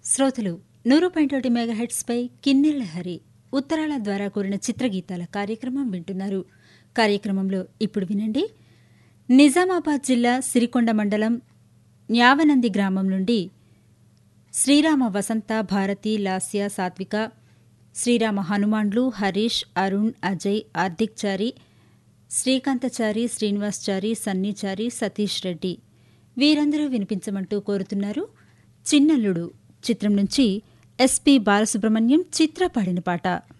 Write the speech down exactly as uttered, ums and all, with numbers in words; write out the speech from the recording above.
శ్రోతలు నూరు పాయింట్ ఒకటి మెగాహెట్స్పై కిన్నెళ్ల హరి ఉత్తరాల ద్వారా కూరిన చిత్రగీతాల కార్యక్రమం వింటున్నారు. కార్యక్రమంలో ఇప్పుడు వినండి. నిజామాబాద్ జిల్లా సిరికొండ మండలం న్యావనంది గ్రామం నుండి శ్రీరామ వసంత, భారతి, లాస్య, సాత్విక, శ్రీరామ హనుమాన్లు, హరీష్, అరుణ్, అజయ్, హార్దిక్చారి, శ్రీకాంతచారి, శ్రీనివాస్చారి, సన్నీచారి, సతీష్ రెడ్డి వీరందరూ వినిపించమంటూ కోరుతున్నారు. చిన్నల్లుడు చిత్రం నుంచి ఎస్పి బాలసుబ్రహ్మణ్యం చిత్ర పాడిన పాట.